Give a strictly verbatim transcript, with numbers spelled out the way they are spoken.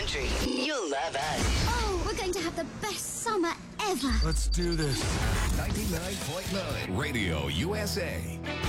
country, you'll love us. Oh, we're going to have the best summer ever. Let's do this. ninety-nine point nine Radio U S A.